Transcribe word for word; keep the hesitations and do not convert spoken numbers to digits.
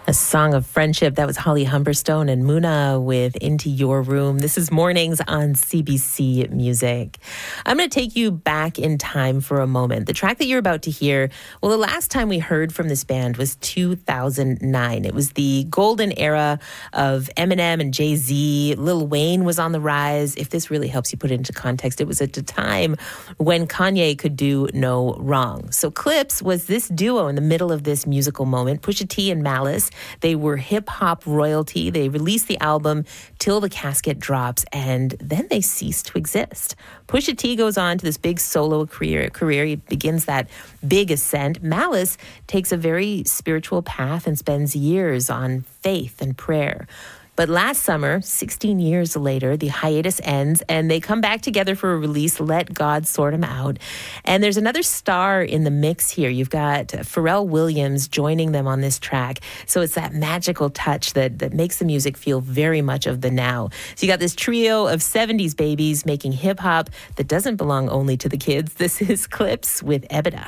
A song of friendship. That was Holly Humberstone and Muna with Into Your Room. This is Mornings on C B C Music. I'm going to take you back in time for a moment. The track that you're about to hear, well, the last time we heard from this band was two thousand nine. It was the golden era of Eminem and Jay-Z. Lil Wayne was on the rise. If this really helps you put it into context, it was at a time when Kanye could do no wrong. So Clipse was this duo in the middle of this musical moment, Pusha T and Malice. They were hip-hop royalty. They released the album Till the Casket Drops, and then they ceased to exist. Pusha T goes on to this big solo career. career. He begins that big ascent. Malice takes a very spiritual path and spends years on faith and prayer. But last summer, sixteen years later, the hiatus ends and they come back together for a release, Let God Sort 'Em Out. And there's another star in the mix here. You've got Pharrell Williams joining them on this track. So it's that magical touch that, that makes the music feel very much of the now. So you got this trio of seventies babies making hip hop that doesn't belong only to the kids. This is Clipse with Ebida.